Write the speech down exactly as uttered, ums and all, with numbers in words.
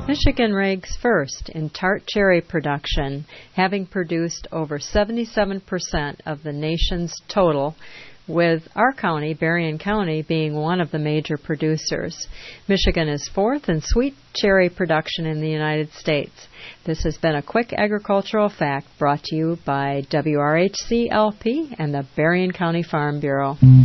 Michigan ranks first in tart cherry production, having produced over seventy-seven percent of the nation's total, with our county, Berrien County, being one of the major producers. Michigan is fourth in sweet cherry production in the United States. This has been a quick agricultural fact brought to you by W R H C L P and the Berrien County Farm Bureau.